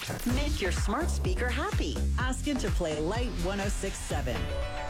Make your smart speaker happy. Ask it to play Light 1067.